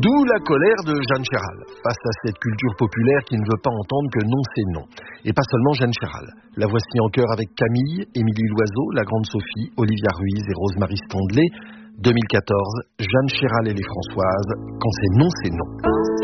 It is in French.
D'où la colère de Jeanne Chéral, face à cette culture populaire qui ne veut pas entendre que non c'est non. Et pas seulement Jeanne Chéral. La voici en chœur avec Camille, Émilie Loiseau, la Grande Sophie, Olivia Ruiz et Rose-Marie Standley. 2014, Jeanne Chéral et les Françoises, quand c'est non c'est non.